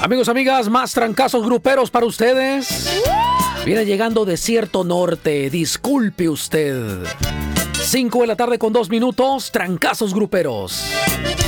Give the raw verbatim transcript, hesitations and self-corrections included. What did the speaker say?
Amigos, amigas, más trancazos gruperos para ustedes. Viene llegando Desierto Norte, disculpe usted. cinco de la tarde con dos minutos, trancazos gruperos.